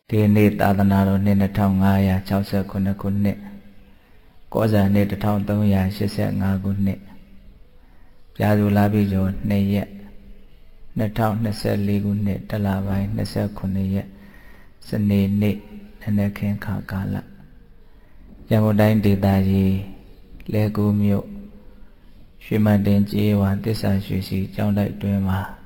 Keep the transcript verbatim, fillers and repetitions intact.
ဒီနေ့သာသနာတော်နှစ်နှစ်ထောင်ငါးရာ၆ဆယ့်ခုနှစ်ခုနှစ်ကောဇာနှစ်တစ်ထောင်သုံးရာရှစ်ဆယ့်ငါးခုနှစ်ပြာသူလာပြီကျော်နှစ်ရက်နှစ်ထောင်နှစ်ဆယ့်လေးခုနှစ်တလပိုင်းနှစ်ဆယ့်ခုနှစ်ရက်စနေနေ့နနက်ခင်းခါကာလရန်ကုန်တိုင်းဒေသကြီးလဲကူးမြို့ရွှေမန်တင်ကျေးရွာတစ္ဆာရွှေစီကျောင်းတိုက်တွင်မှာ